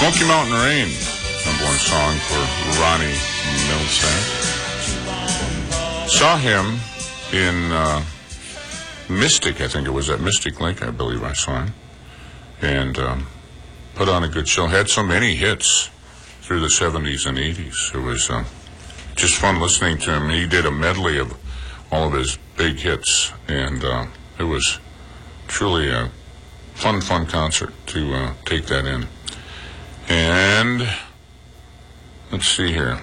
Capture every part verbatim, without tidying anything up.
Smoky Mountain Rain, number one song for Ronnie Milsap. Saw him in uh, Mystic, I think it was at Mystic Lake, I believe I saw him. And um, put on a good show. Had so many hits through the seventies and eighties. It was uh, just fun listening to him. He did a medley of all of his big hits, and uh, it was truly a fun, fun concert to uh, take that in. And let's see here.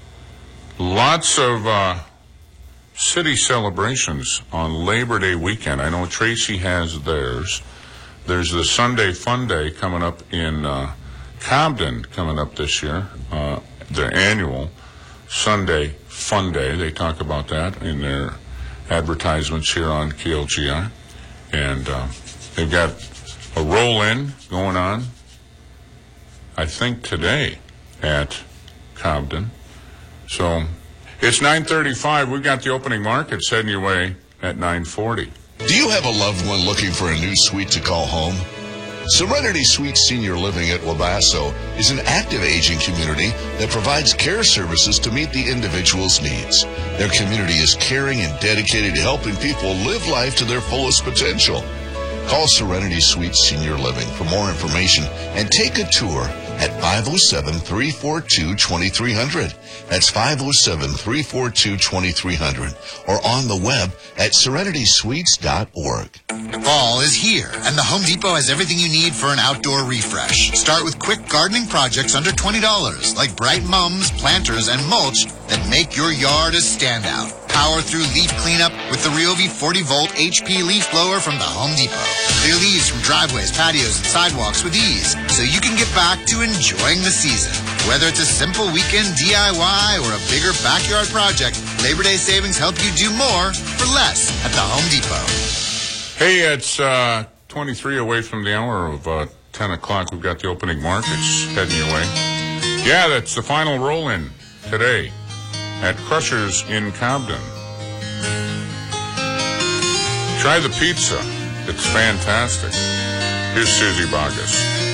Lots of uh, city celebrations on Labor Day weekend. I know Tracy has theirs. There's the Sunday Fun Day coming up in uh, Cobden coming up this year, uh, their annual Sunday Fun Day. They talk about that in their advertisements here on K L G I. And uh, they've got a roll-in going on, I think, today at Cobden. So it's nine thirty-five. We've got the opening market heading your way at nine forty. Do you have a loved one looking for a new suite to call home? Serenity Suites Senior Living at Wabasso is an active aging community that provides care services to meet the individual's needs. Their community is caring and dedicated to helping people live life to their fullest potential. Call Serenity Suites Senior Living for more information and take a tour at five oh seven, three four two, two three zero zero. That's five oh seven, three four two, two three zero zero. Or on the web at serenity suites dot org. Fall is here, and the Home Depot has everything you need for an outdoor refresh. Start with quick gardening projects under twenty dollars, like bright mums, planters, and mulch that make your yard a standout. Power through leaf cleanup with the Ryobi forty volt H P leaf blower from the Home Depot. Clear leaves from driveways, patios, and sidewalks with ease, so you can get back to enjoying the season. Whether it's a simple weekend D I Y or a bigger backyard project, Labor Day savings help you do more for less at the Home Depot. Hey, it's uh, twenty-three away from the hour of uh, ten o'clock. We've got the opening markets heading your way. Yeah, that's the final roll-in today at Crushers in Cobden. Try the pizza. It's fantastic. Here's Susie Bogus.